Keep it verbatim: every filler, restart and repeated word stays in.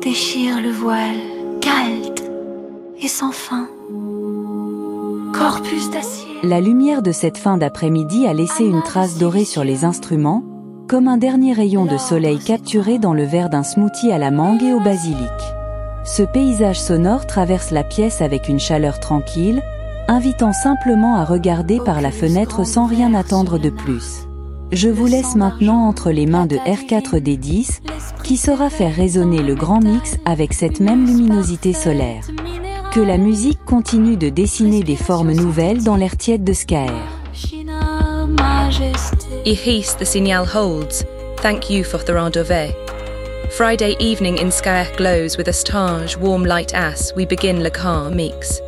déchire le voile, calde et sans fin. Corpus d'acier. La lumière de cette fin d'après-midi a laissé une trace dorée sur les instruments, comme un dernier rayon de soleil capturé dans le verre d'un smoothie à la mangue et au basilic. Ce paysage sonore traverse la pièce avec une chaleur tranquille, invitant simplement à regarder par la fenêtre sans rien attendre de plus. Je vous laisse maintenant entre les mains de R quatre D dix, qui saura faire résonner le grand mix avec cette même luminosité solaire. Que la musique continue de dessiner des formes nouvelles dans l'air tiède de Skaer. Ihis the signal holds. Thank you for Thorandove. Friday evening in Skaer glows with a stage warm light as we begin le car mix.